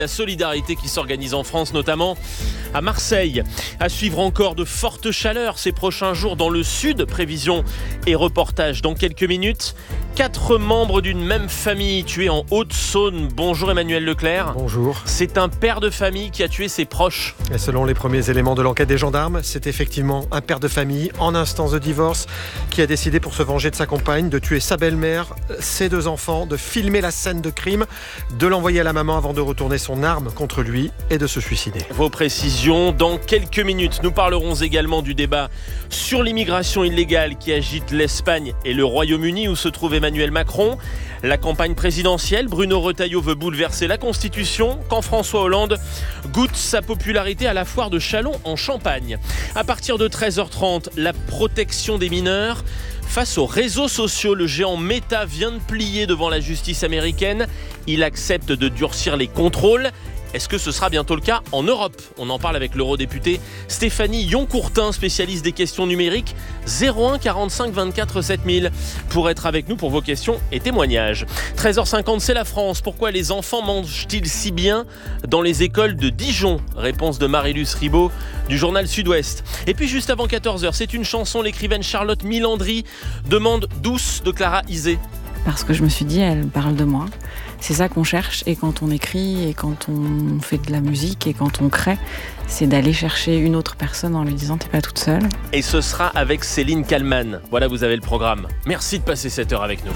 La solidarité qui s'organise en France, notamment à Marseille. À suivre encore de fortes chaleurs ces prochains jours dans le sud. Prévision et reportage dans quelques minutes. 4 membres d'une même famille tués en Haute-Saône. Bonjour Emmanuel Leclerc. Bonjour. C'est un père de famille qui a tué ses proches. Et selon les premiers éléments de l'enquête des gendarmes, c'est effectivement un père de famille en instance de divorce qui a décidé pour se venger de sa compagne de tuer sa belle-mère, ses 2 enfants, de filmer la scène de crime, de l'envoyer à la maman avant de retourner son arme contre lui et de se suicider. Vos précisions dans quelques minutes. Nous parlerons également du débat sur l'immigration illégale qui agite l'Espagne et le Royaume-Uni où se trouve Emmanuel Macron. La campagne présidentielle, Bruno Retailleau veut bouleverser la Constitution quand François Hollande goûte sa popularité à la foire de Châlons en Champagne. À partir de 13h30, la protection des mineurs. Face aux réseaux sociaux, le géant Meta vient de plier devant la justice américaine. Il accepte de durcir les contrôles. Est-ce que ce sera bientôt le cas en Europe ? On en parle avec l'eurodéputée Stéphanie Yoncourtin, spécialiste des questions numériques. 01 45 24 7000 pour être avec nous pour vos questions et témoignages. 13h50, c'est la France. Pourquoi les enfants mangent-ils si bien dans les écoles de Dijon ? Réponse de Marilus Ribaud du journal Sud-Ouest. Et puis juste avant 14h, c'est une chanson. L'écrivaine Charlotte Milandry demande Douce de Clara Isé. Parce que je me suis dit, elle parle de moi. C'est ça qu'on cherche, et quand on écrit, et quand on fait de la musique, et quand on crée, c'est d'aller chercher une autre personne en lui disant « t'es pas toute seule ». Et ce sera avec Céline Kallmann. Voilà, vous avez le programme. Merci de passer cette heure avec nous.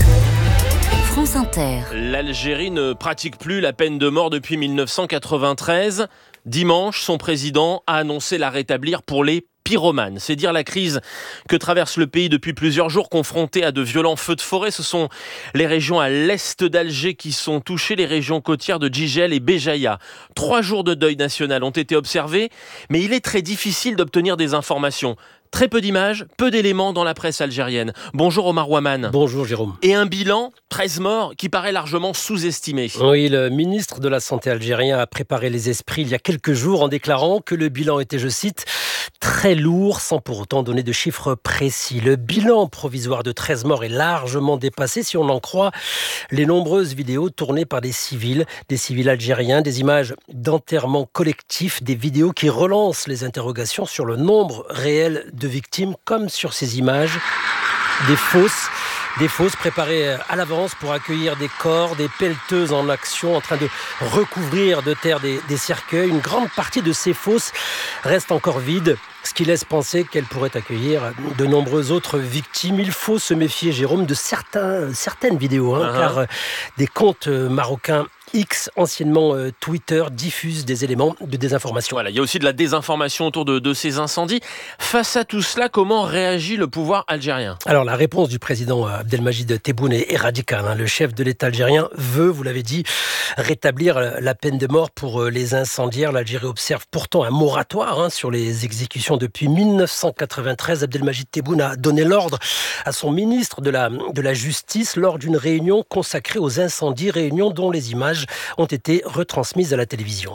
France Inter. L'Algérie ne pratique plus la peine de mort depuis 1993. Dimanche, son président a annoncé la rétablir pour les pyromanes. C'est dire la crise que traverse le pays depuis plusieurs jours, confronté à de violents feux de forêt. Ce sont les régions à l'est d'Alger qui sont touchées, les régions côtières de Djigel et Béjaïa. 3 jours de deuil national ont été observés, mais il est très difficile d'obtenir des informations. Très peu d'images, peu d'éléments dans la presse algérienne. Bonjour Omar Ouaman. Bonjour Jérôme. Et un bilan, 13 morts, qui paraît largement sous-estimé. Oui, le ministre de la Santé algérien a préparé les esprits il y a quelques jours en déclarant que le bilan était, je cite, très lourd, sans pour autant donner de chiffres précis. Le bilan provisoire de 13 morts est largement dépassé si on en croit les nombreuses vidéos tournées par des civils algériens, des images d'enterrement collectif, des vidéos qui relancent les interrogations sur le nombre réel de victimes, comme sur ces images, des fosses préparées à l'avance pour accueillir des corps, des pelleteuses en action en train de recouvrir de terre des cercueils. Une grande partie de ces fosses reste encore vide, ce qui laisse penser qu'elle pourrait accueillir de nombreuses autres victimes. Il faut se méfier, Jérôme, de certaines vidéos, car des comptes marocains X, anciennement Twitter, diffuse des éléments de désinformation. Voilà, il y a aussi de la désinformation autour de ces incendies. Face à tout cela, comment réagit le pouvoir algérien ? Alors, la réponse du président Abdelmajid Tebboune est radicale. Le chef de l'État algérien veut, vous l'avez dit, rétablir la peine de mort pour les incendiaires. L'Algérie observe pourtant un moratoire sur les exécutions depuis 1993. Abdelmajid Tebboune a donné l'ordre à son ministre de la Justice lors d'une réunion consacrée aux incendies, réunion dont les images ont été retransmises à la télévision.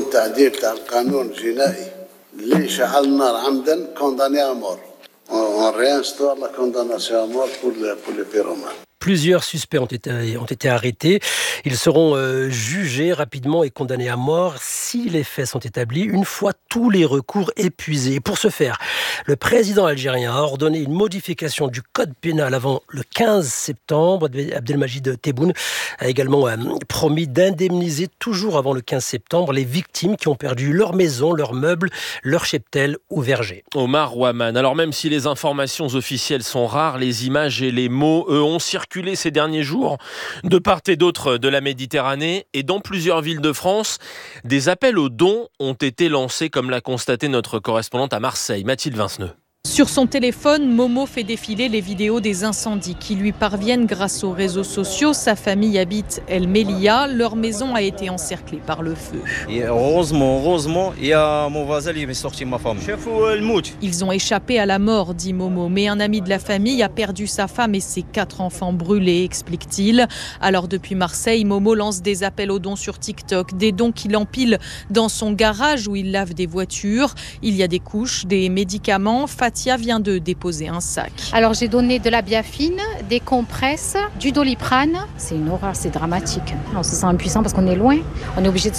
On réinstaure la condamnation à mort pour les pyromanes. Plusieurs suspects ont été arrêtés. Ils seront jugés rapidement et condamnés à mort si les faits sont établis, une fois tous les recours épuisés. Et pour ce faire, le président algérien a ordonné une modification du code pénal avant le 15 septembre. Abdelmajid Tebboune a également promis d'indemniser toujours avant le 15 septembre les victimes qui ont perdu leur maison, leurs meubles, leur cheptel ou verger. Omar Ouaman. Alors même si les informations officielles sont rares, les images et les mots, eux, ont circulé ces derniers jours de part et d'autre de la Méditerranée et dans plusieurs villes de France. Des appels aux dons ont été lancés, comme l'a constaté notre correspondante à Marseille, Mathilde Vinceneux. Sur son téléphone, Momo fait défiler les vidéos des incendies qui lui parviennent grâce aux réseaux sociaux. Sa famille habite El Melia. Leur maison a été encerclée par le feu. Et heureusement, il y a mon voisin qui m'a sorti ma femme. Ils ont échappé à la mort, dit Momo. Mais un ami de la famille a perdu sa femme et ses 4 enfants brûlés, explique-t-il. Alors depuis Marseille, Momo lance des appels aux dons sur TikTok. Des dons qu'il empile dans son garage où il lave des voitures. Il y a des couches, des médicaments, Fatia vient de déposer un sac. Alors j'ai donné de la biafine, des compresses, du Doliprane. C'est une horreur, c'est dramatique. On se sent impuissant parce qu'on est loin. On est obligé de